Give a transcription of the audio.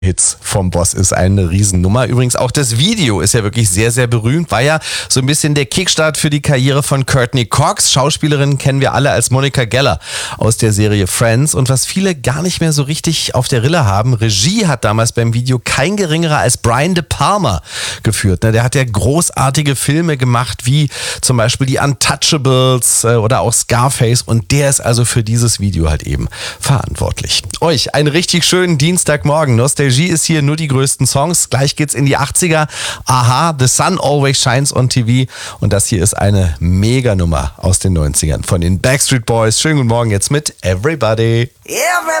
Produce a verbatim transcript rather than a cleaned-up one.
Hits vom Boss ist eine Riesennummer. Übrigens auch das Video ist ja wirklich sehr, sehr berühmt. War ja so ein bisschen der Kickstart für die Karriere von Courteney Cox. Schauspielerin kennen wir alle als Monica Geller aus der Serie Friends. Und was viele gar nicht mehr so richtig auf der Rille haben, Regie hat damals beim Video kein geringerer als Brian De Palma geführt. Der hat ja großartige Filme gemacht, wie zum Beispiel die Untouchables oder auch Scarface. Und der ist also für dieses Video halt eben verantwortlich. Euch einen richtig schönen Dienstagmorgen. Nostalgie ist hier, nur die größten Songs. Gleich geht's in die achtziger. Aha, The Sun Always Shines on T V. Und das hier ist eine Meganummer aus den neunzigern von den Backstreet Boys. Schönen guten Morgen jetzt mit Everybody. Everybody.